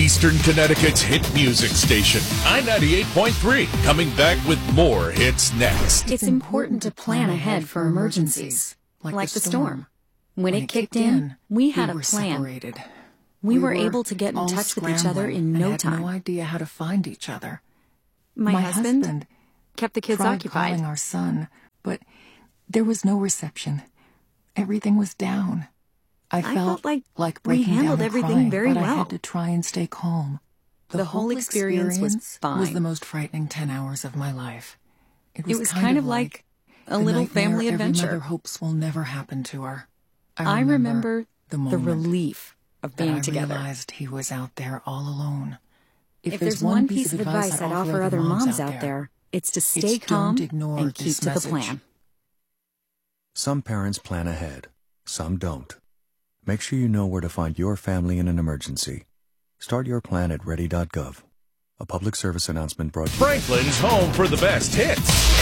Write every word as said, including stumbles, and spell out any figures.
Eastern Connecticut's hit music station, I ninety-eight point three, coming back with more hits next. It's important to plan ahead for emergencies, like the storm. When it kicked in, we had a plan. We were able to get in touch with each other in no time. I had no idea how to find each other. My husband kept the kids occupied. Calling our son, but there was no reception. Everything was down. I, I felt, felt like, like we breaking handled down and everything crying, very but well. I had to try and stay calm. The, The whole, whole experience was fine. was the most frightening ten hours of my life. It was, It was kind of like a the little nightmare family every adventure. mother hopes will never happen to her. I remember the the moment relief of that being I together. realized he was out there all alone. If there's one piece of advice I'd offer other moms out there, it's to stay it's calm don't ignore and keep this to the message. plan. Some parents plan ahead, some don't. Make sure you know where to find your family in an emergency. Start your plan at ready dot gov. A public service announcement brought to you by Franklin's home for the best hits.